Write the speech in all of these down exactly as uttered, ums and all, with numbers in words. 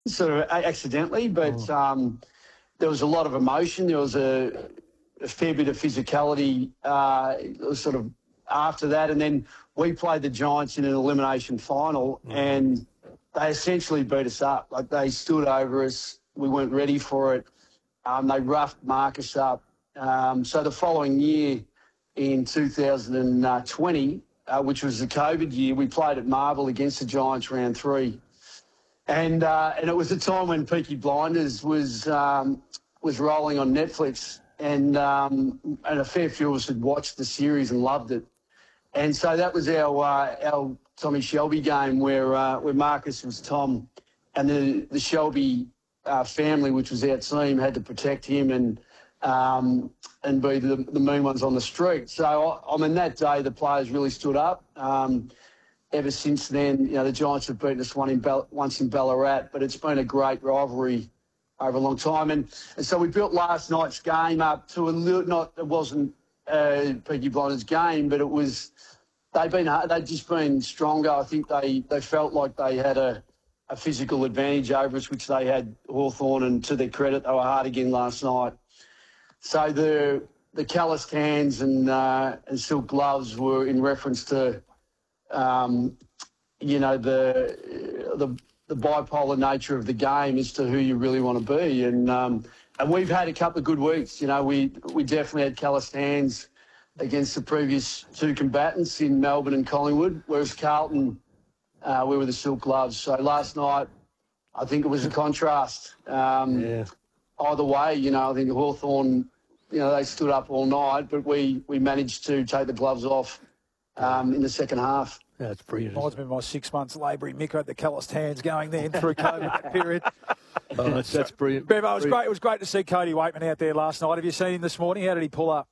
sort of accidentally, but Oh. um, there was a lot of emotion. There was a, a fair bit of physicality uh, sort of after that. And then we played the Giants in an elimination final mm. and they essentially beat us up. Like, they stood over us. We weren't ready for it. Um, they roughed Marcus up. Um, so the following year, in two thousand twenty, uh, which was the COVID year, we played at Marvel against the Giants round three. And uh, and it was a time when Peaky Blinders was um, was rolling on Netflix, and um, and a fair few of us had watched the series and loved it. And so that was our uh, our Tommy Shelby game, where uh, where Marcus was Tom, and the the Shelby uh, family, which was our team, had to protect him and um, and be the, the mean ones on the street. So I mean, that day the players really stood up. Um, Ever since then, you know, the Giants have beaten us one in Ball- once in Ballarat, but it's been a great rivalry over a long time. And, and so we built last night's game up to a little, not, it wasn't a Peaky Blinders game, but it was, they've been, they've just been stronger. I think they, they felt like they had a, a physical advantage over us, which they had Hawthorn, and to their credit, they were hard again last night. So the, the calloused hands and, uh, and silk gloves were in reference to, Um, you know, the, the the bipolar nature of the game as to who you really want to be. And um, and we've had a couple of good weeks. You know, we, we definitely had calloused hands against the previous two combatants in Melbourne and Collingwood, whereas Carlton, uh, we were the silk gloves. So last night, I think it was a contrast. Um, yeah. Either way, you know, I think Hawthorn, you know, they stood up all night, but we, we managed to take the gloves off Um, in the second half. That's brilliant. Reminds me of my six months labouring. Mick had the calloused hands going then through COVID period. Oh, that's, that's brilliant. Bevo, it was brilliant. great. It was great to see Cody Waitman out there last night. Have you seen him this morning? How did he pull up?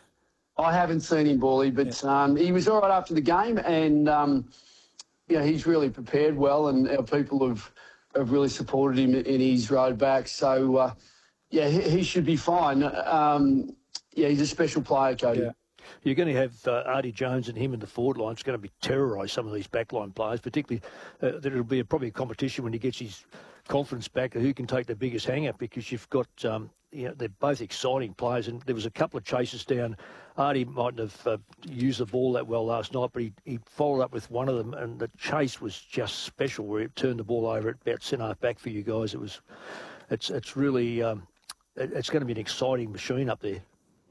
I haven't seen him, Bally, but yeah. um, he was all right after the game, and um, you know, he's really prepared well, and our people have have really supported him in his road back. So uh, yeah, he, he should be fine. Um, yeah, he's a special player, Cody. Yeah. You're going to have uh, Artie Jones and him in the forward line. It's going to be terrorise some of these backline players, particularly uh, that it'll be a, probably a competition when he gets his confidence back of who can take the biggest hang-up, because you've got, um, you know, they're both exciting players, and there was a couple of chases down. Artie mightn't have uh, used the ball that well last night, but he, he followed up with one of them, and the chase was just special, where it turned the ball over at about centre back for you guys. It was, it's it's really, um, it, it's going to be an exciting machine up there.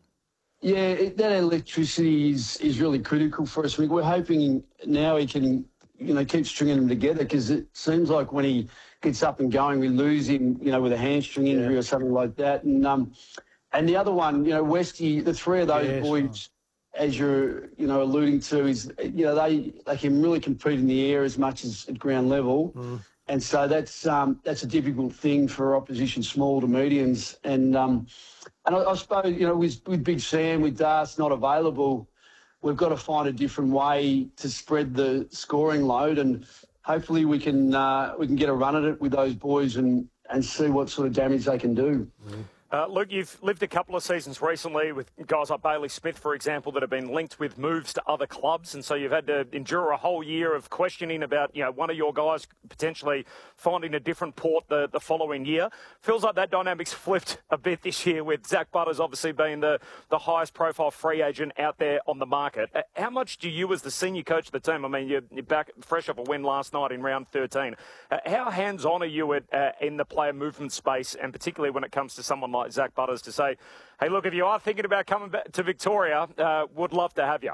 Yeah, it, that electricity is, is really critical for us. I mean, we're hoping now he can, you know, keep stringing them together, because it seems like when he gets up and going, we lose him, you know, with a hamstring injury yeah. or something like that. And um, and the other one, you know, Westy, the three of those yes, boys, oh. as you're, you know, alluding to, is, you know, they, they can really compete in the air as much as at ground level. Mm. And so that's um, that's a difficult thing for opposition small to mediums. And um, and I, I suppose, you know, with, with Big Sam, with Darce not available, we've got to find a different way to spread the scoring load, and hopefully we can uh, we can get a run at it with those boys and, and see what sort of damage they can do. Mm. Uh, Luke, you've lived a couple of seasons recently with guys like Bailey Smith, for example, that have been linked with moves to other clubs, and so you've had to endure a whole year of questioning about, you know, one of your guys potentially finding a different port the, the following year. Feels like that dynamic's flipped a bit this year, with Zach Butters obviously being the, the highest profile free agent out there on the market. Uh, how much do you, as the senior coach of the team, I mean, you're, you're back fresh off a win last night in round thirteen, uh, how hands-on are you at, uh, in the player movement space, and particularly when it comes to someone like like Zach Butters, to say, hey, look, if you are thinking about coming back to Victoria, uh, would love to have you?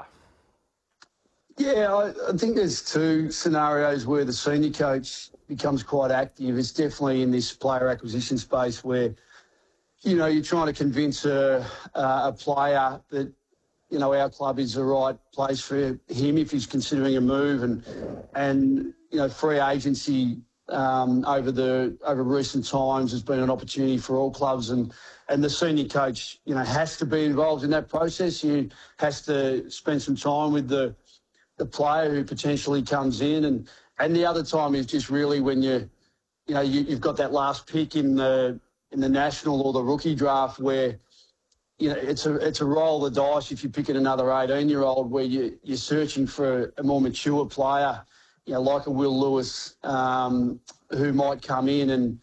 Yeah, I, I think there's two scenarios where the senior coach becomes quite active. It's definitely in this player acquisition space where, you know, you're trying to convince a, a player that, you know, our club is the right place for him if he's considering a move. And, and you know, free agency Um, over the over recent times has been an opportunity for all clubs, and and the senior coach, you know, has to be involved in that process. He has to spend some time with the the player who potentially comes in, and and the other time is just really when you, you know, you, you've got that last pick in the in the national or the rookie draft where, you know, it's a it's a roll of the dice if you're picking another eighteen year old where you you're searching for a more mature player, you know, like a Will Lewis, um, who might come in and,